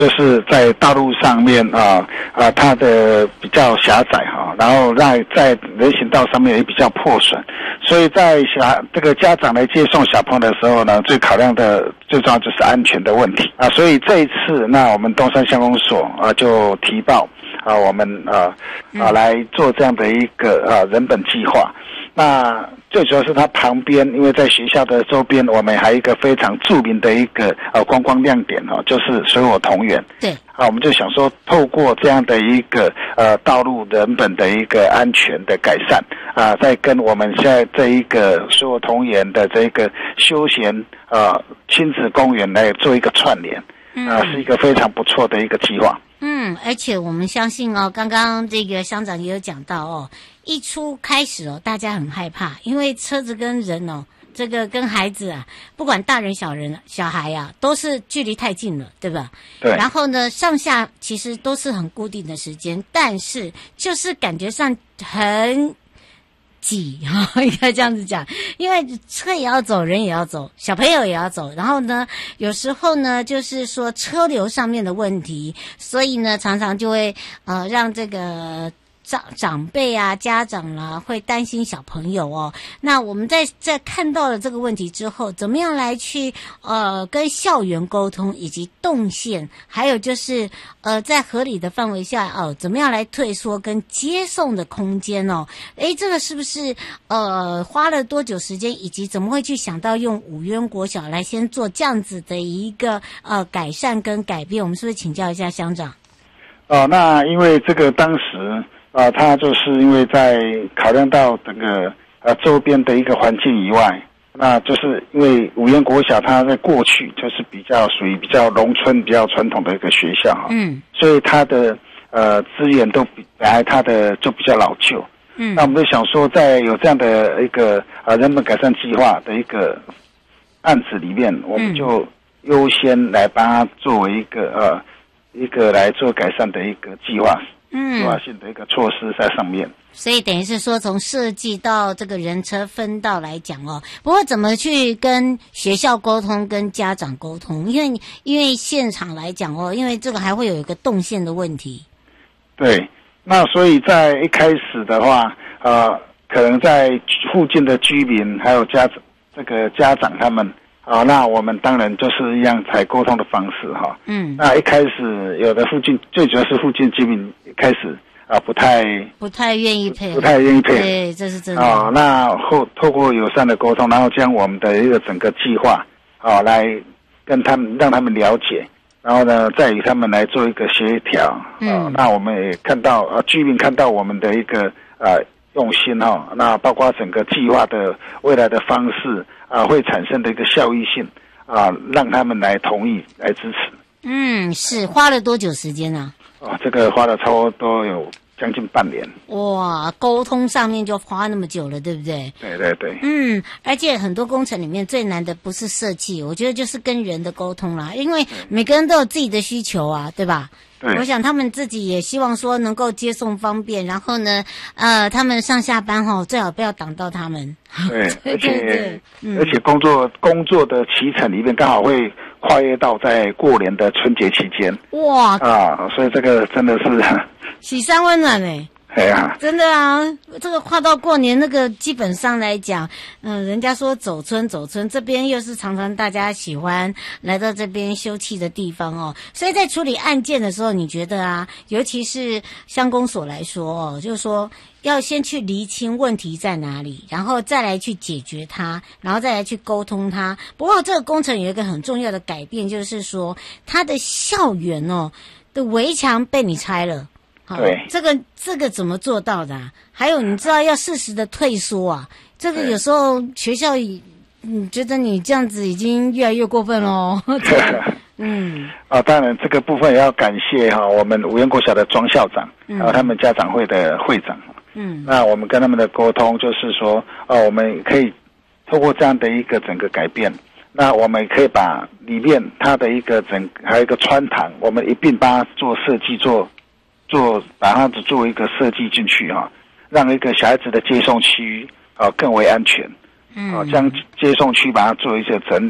就是在道路上面它的比较狭窄然后在人行道上面也比较破损，所以在这个家长来接送小朋友的时候呢，最考量的最重要就是安全的问题所以这一次那我们东山乡公所就提报我们来做这样的一个人本计划。那最主要是它旁边，因为在学校的周边，我们还有一个非常著名的一个观光亮点就是水火同源。 对我们就想说，透过这样的一个道路人本的一个安全的改善再跟我们现在这一个水火同源的这个休闲亲子公园来做一个串联是一个非常不错的一个计划。 而且我们相信刚刚这个乡长也有讲到一出开始大家很害怕，因为车子跟人这个跟孩子不管大人小孩都是距离太近了，对吧？ 对。 然后呢，上下其实都是很固定的时间，但是就是感觉上很挤应该这样子讲，因为车也要走，人也要走，小朋友也要走，然后呢有时候呢就是说车流上面的问题，所以呢常常就会让这个长辈家长啦会担心小朋友那我们在看到了这个问题之后，怎么样来去跟校园沟通，以及动线，还有就是在合理的范围下怎么样来退缩跟接送的空间这个是不是花了多久时间，以及怎么会去想到用五渊国小来先做这样子的一个改善跟改变？我们是不是请教一下乡长？ 那因为这个当时他就是因为在考量到整个周边的一个环境以外，那就是因为五渊国小它在过去就是比较属于比较农村比较传统的一个学校所以它的资源都本来它的就比较老旧那我们就想说，在有这样的一个人本改善计划的一个案子里面，我们就优先来帮它作为一个来做改善的一个计划性的一个措施在上面。 所以等于是说从设计到这个人车分道来讲不过怎么去跟学校沟通跟家长沟通，因为现场来讲因为这个还会有一个动线的问题。 对，那所以在一开始的话可能在附近的居民还有家长他们那我们当然就是一样采沟通的方式那一开始有的最主要是附近居民一开始不太愿意配合， 对，这是真的那透过友善的沟通，然后将我们的一个整个计划来跟他们让他们了解，然后呢再与他们来做一个协调那我们也看到居民看到我们的一个用心那包括整个计划的未来的方式会产生的一个效益性让他们来同意来支持。 是花了多久时间呢？ 这个花了差不多有将近半年。 哇，沟通上面就花那么久了，对不对？ 对对对。 而且很多工程里面最难的不是设计，我觉得就是跟人的沟通啦，因为每个人都有自己的需求对吧？我想他们自己也希望说能够接送方便，然后呢他们上下班最好不要挡到他们。 对，而且工作的期程里面刚好会跨越到在过年的春节期间。 哇所以这个真的是喜山温暖真的这个跨到过年，那个基本上来讲人家说走村这边又是常常大家喜欢来到这边休憩的地方所以在处理案件的时候，你觉得尤其是乡公所来说就是说要先去厘清问题在哪里，然后再来去解决它，然后再来去沟通它。不过这个工程有一个很重要的改变，就是说它的校园的围墙被你拆了。 对， 这个怎么做到的还有你知道要适时的退缩这个有时候学校觉得你这样子已经越来越过分了当然这个部分也要感谢我们五渊国小的庄校长还有他们家长会的会长那我们跟他们的沟通就是说我们可以透过这样的一个整个改变，那我们可以把里面它的一个还有一个穿堂，我们一并帮它做设计把它做一个设计进去让一个小孩子的接送区更为安全将接送区把它做一些整理，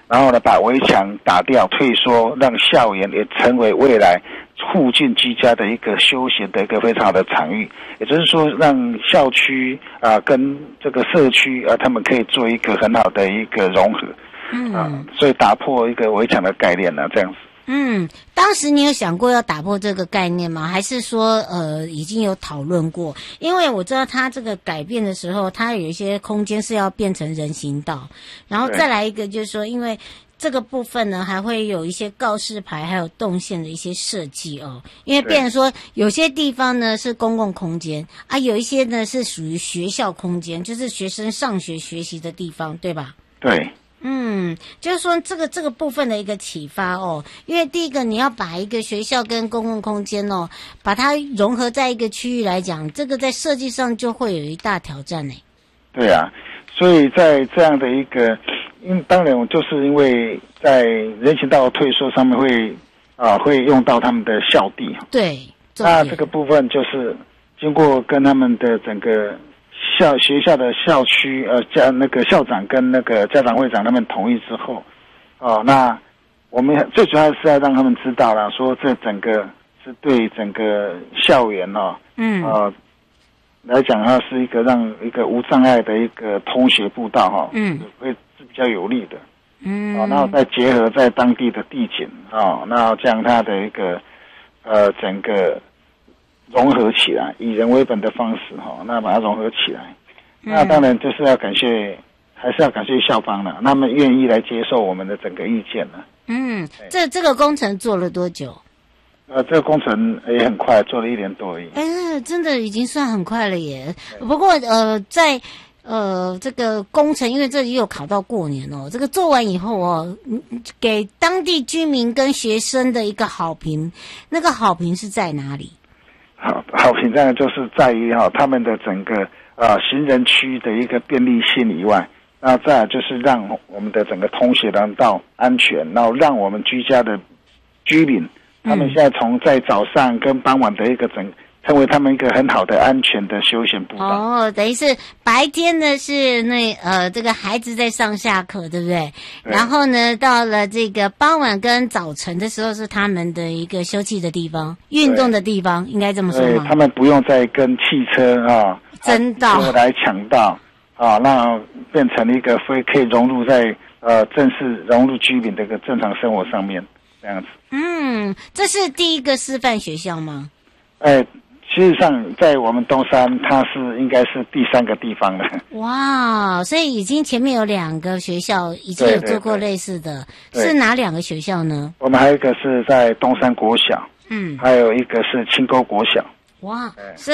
然后呢把围墙打掉退缩，让校园也成为未来附近居家的一个休闲的一个非常好的场域，也就是说让校区跟这个社区他们可以做一个很好的一个融合，所以打破一个围墙的概念呢，这样子。 当时你有想过要打破这个概念吗？还是说已经有讨论过？因为我知道它这个改变的时候，它有一些空间是要变成人行道，然后再来一个就是说，因为这个部分呢还会有一些告示牌还有动线的一些设计哦，因为变成说有些地方呢是公共空间有一些呢是属于学校空间，就是学生上学学习的地方，对吧？ 对。 就是说这个部分的一个启发哦，因为第一个你要把一个学校跟公共空间哦，把它融合在一个区域来讲，这个在设计上就会有一大挑战呢。 对啊，所以在这样的一个，当然就是因为在人行道退缩上面会用到他们的校地， 对， 那这个部分就是经过跟他们的整个学校的校区那个校长跟那个家长会长他们同意之后，那我们最主要是要让他们知道啦，说这整个是对整个校园来讲它是一个让一个无障碍的一个通学步道会是比较有利的。然后再结合在当地的地景那将它的一个整个融合起来，以人为本的方式那把它融合起来。那当然就是还是要感谢校方了，他们愿意来接受我们的整个意见了。 这个工程做了多久？ 这个工程也很快，做了1年多而已。 真的已经算很快了耶。不过在这个工程，因为这里有考到过年哦，这个做完以后给当地居民跟学生的一个好评，那个好评是在哪里？ 好评当然就是在于他们的整个行人区的一个便利性以外，那再来就是让我们的整个通学廊道安全，然后让我们居家的居民他们现在从在早上跟傍晚的一个成为他们一个很好的安全的休闲步道。 等于是白天呢是这个孩子在上下课，对不对？然后呢，到了这个傍晚跟早晨的时候是他们的一个休憩的地方、运动的地方，应该这么说吗？ 他们不用再跟汽车争道来抢道那变成一个可以融入在正式融入居民的一个正常生活上面，这样子。 这是第一个示范学校吗？ 事实上，在我们东山，它应该是第3个地方了。 哇，所以已经前面有2个学校已经有做过类似的，是哪2个学校呢？ 我们还有一个是在东山国小，还有一个是青沟国小。 哇，这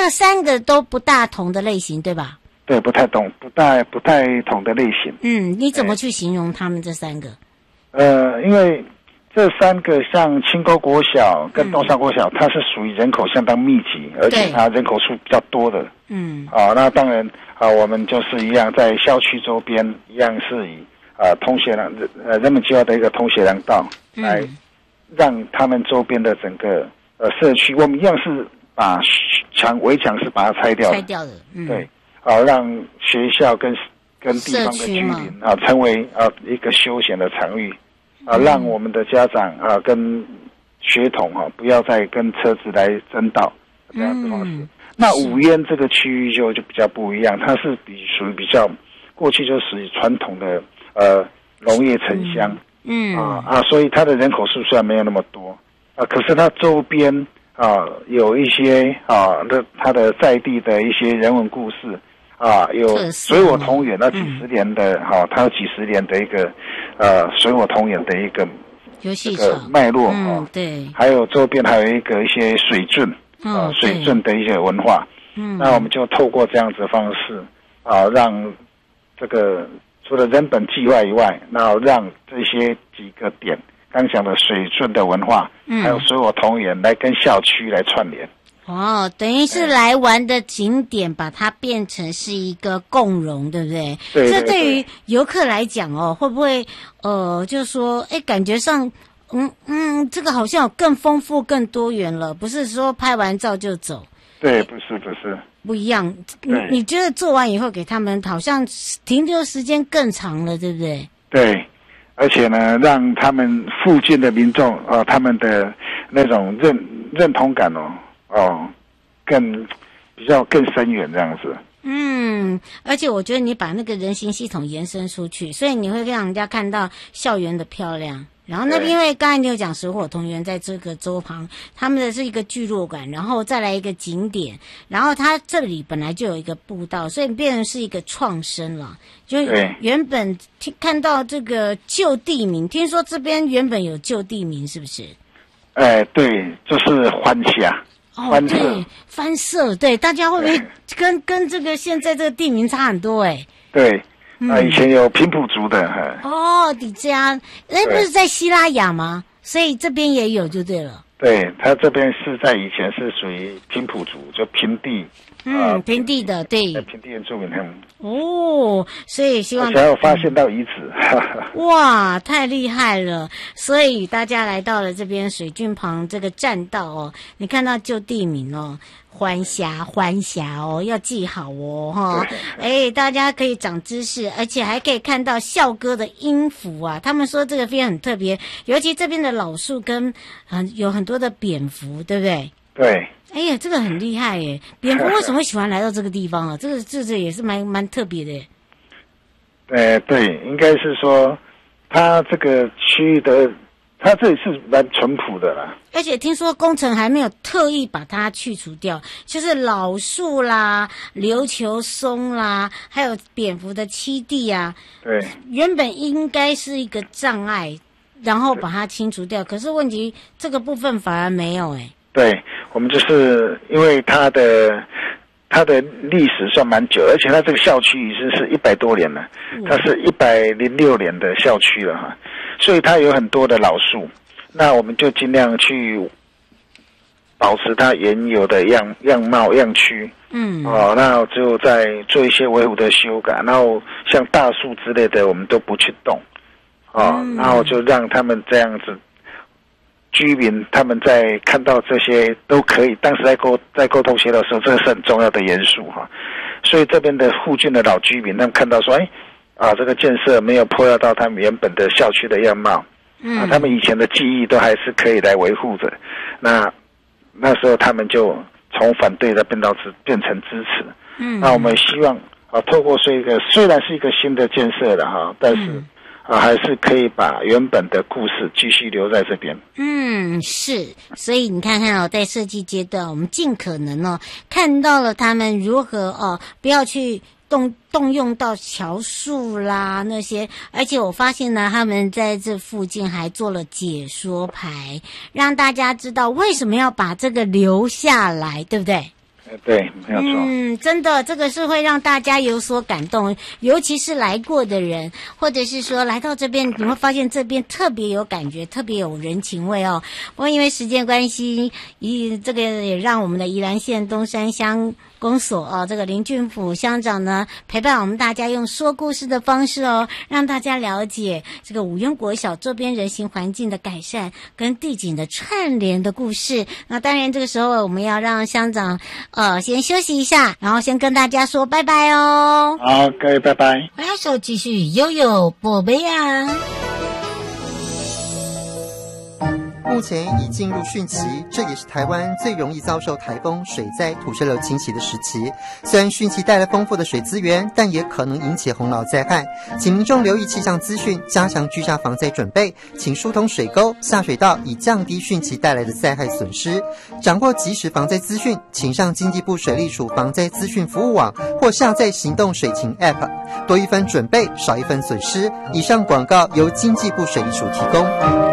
3个都不大同的类型，对吧？ 对，不太同的类型。 你怎么去形容他们这3个？ 因为这3个像青沟国小跟东山国小，它是属于人口相当密集，而且它人口数比较多的。那当然我们就是一样在校区周边一样是以通学廊人们计划的一个通学廊道来让他们周边的整个社区，我们一样是把围墙是把它拆掉的。对，让学校跟地方的居民成为一个休闲的场域。让我们的家长跟学童不要再跟车子来争道这样子方式。那五烟这个区域就比较不一样，它是属于比较过去就属于传统的农业城乡，所以它的人口数虽然没有那么多可是它周边有一些它的在地的一些人文故事。有水火同源，几十年的它有几十年的一个水火同源的一个游戏场脉络对， 还有周边还有一些水圳水圳的一些文化，那我们就透过这样子的方式让这个除了人本计划以外，然后让这些几个点刚讲的水圳的文化，还有水火同源来跟校区来串联。 等于是来玩的景点，把它变成是一个共融，对不对？ 对。 这对于游客来讲会不会就是说，感觉上，这个好像有更丰富、更多元了，不是说拍完照就走。 对，不是， 不一样。你觉得做完以后给他们好像停留时间更长了，对不对？ 对， 而且呢，让他们附近的民众他们的那种认同感比较更深远这样子。 而且我觉得你把那个人行系统延伸出去，所以你会让人家看到校园的漂亮。然后那边因为刚才你有讲水火同源在这个州旁，他们的是一个聚落感，然后再来一个景点，然后它这里本来就有一个步道，所以变成是一个创生了。就原本看到这个旧地名，听说这边原本有旧地名，是不是？ 对，就是欢霞。 对，番社，对，大家会不会跟这个现在这个地名差很多？ 对。以前有平埔族的底加，不是在西拉雅吗？所以这边也有就对了。 对，他这边是在以前是属于平埔族，就平地。 平地的，对。 平地原住民所以希望而且有发现到遗址。 哇，太厉害了！所以大家来到了这边水郡旁这个栈道你看到旧地名欢霞要记好大家可以长知识，而且还可以看到校歌的音符啊。他们说这个非常很特别，尤其这边的老树跟有很多的蝙蝠，对不对？ 对。 这个很厉害耶！蝙蝠为什么会喜欢来到这个地方啊？这也是蛮特别的耶。 对，应该是说，它这个区域的，它这里是蛮淳朴的啦。 而且听说工程还没有特意把它去除掉，就是老树啦、琉球松啦，还有蝙蝠的栖地啊。 对，原本应该是一个障碍，然后把它清除掉。可是问题这个部分反而没有对，我们就是因为它的历史算蛮久，而且它这个校区已经是100多年了，它是106年的校区了所以它有很多的老树，那我们就尽量去保持它原有的样貌样区，那就再做一些微幅的修改，然后像大树之类的我们都不去动，然后就让他们这样子。居民他们在看到这些都可以，当时在沟通协调的时候，这个是很重要的元素所以这边的附近的老居民，他们看到说，这个建设没有破坏到他们原本的校区的样貌，他们以前的记忆都还是可以来维护着。那时候他们就从反对的变成支持。那我们希望透过虽然是一个新的建设了但是。还是可以把原本的故事继续留在这边。 是，所以你看看在设计阶段，我们尽可能看到了他们如何不要去动用到桥树啦那些，而且我发现呢，他们在这附近还做了解说牌，让大家知道为什么要把这个留下来，对不对？ 对，没有错。 真的，这个是会让大家有所感动，尤其是来过的人，或者是说来到这边，你会发现这边特别有感觉，特别有人情味不过因为时间关系，这个也让我们的宜兰县东山乡公所这个林俊甫乡长呢陪伴我们大家用说故事的方式让大家了解这个五原国小周边人行环境的改善跟地景的串联的故事。那当然这个时候我们要让乡长先休息一下，然后先跟大家说拜拜好，各位拜拜。 我要手继续悠悠宝贝啊。 目前已进入汛期，这也是台湾最容易遭受台风、水灾、土石流侵袭的时期。虽然汛期带来丰富的水资源，但也可能引起洪涝灾害，请民众留意气象资讯，加强居家防灾准备，请疏通水沟、下水道，以降低汛期带来的灾害损失。掌握即时防灾资讯，请上经济部水利署防灾资讯服务网或下载行动水情 App， 多一分准备，少一分损失。以上广告由经济部水利署提供。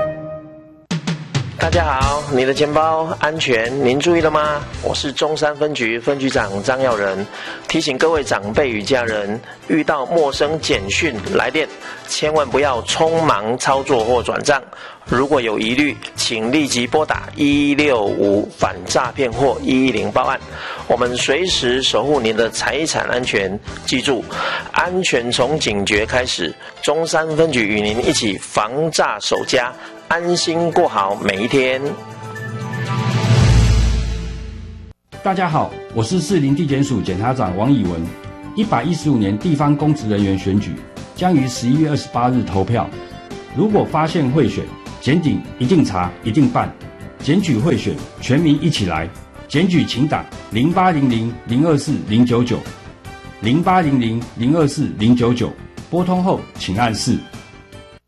大家好，你的钱包安全，您注意了吗？我是中山分局分局长张耀仁，提醒各位长辈与家人，遇到陌生简讯来电，千万不要匆忙操作或转账。如果有疑虑，请立即拨打1165反诈骗或110报案，我们随时守护您的财产安全。记住，安全从警觉开始，中山分局与您一起防诈守家，安心过好每一天。 大家好，我是士林地检署检察长王以文。115年地方公职人员选举将于11月28日投票。 如果发现贿选，检警一定查一定办，检举贿选，全民一起来。检举请打0800-024-099 0800-024-099，拨通后请按4。